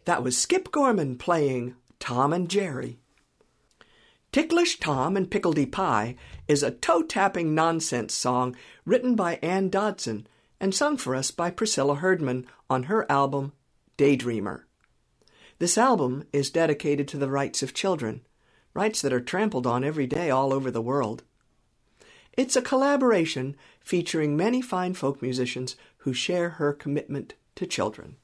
That was Skip Gorman playing Tom and Jerry. Ticklish Tom and Pickledy Pie is a toe-tapping nonsense song written by Ann Dodson and sung for us by Priscilla Herdman on her album Daydreamer. This album is dedicated to the rights of children, rights that are trampled on every day all over the world. It's a collaboration featuring many fine folk musicians who share her commitment to children.